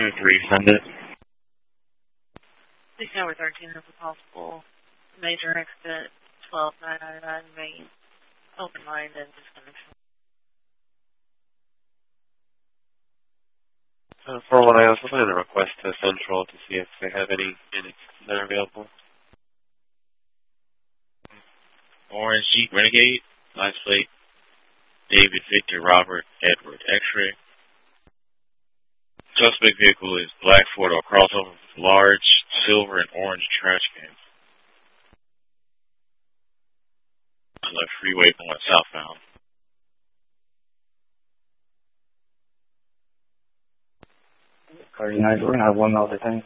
Send it. Please number 13 has a possible major exit 12999 main open line and disconnection. 4-1, I also sent a request to Central to see if they have any minutes that are available. Orange Jeep Renegade, license plate David Victor Robert Edward X-ray. Suspect vehicle is black four-door crossover with large silver and orange trash cans. On the freeway going southbound. Cardinal, we're going to have one other thing.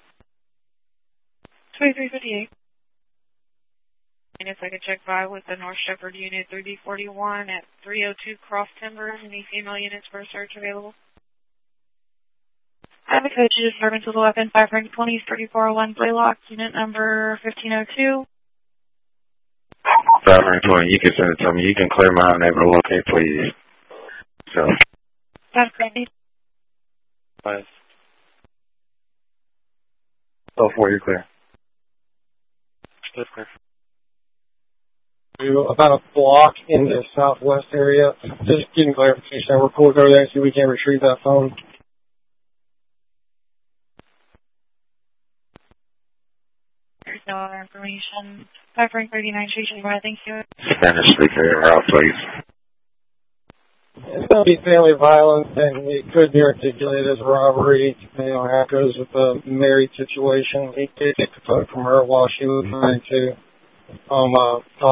2358. And if I could check by with the North Shepherd Unit 3D41 at 302 Cross Timbers. Any female units for a search available? Advocate to disturbance with a weapon, 520, 3401 Blaylock, unit number 1502. 520, you can send it to me. You can clear my neighbor, okay, please. So. That's great. 5. So 4, you're clear. That's clear. About a block in the southwest area. Just getting clarification. We're cool to go there and see if we can retrieve that phone. There's no other information. 539 Station, thank you. Spanish speaker, out, please. It's going to be family violence, and it could be articulated as robbery, depending on how it goes with the married situation. He did take the phone from her while she was trying to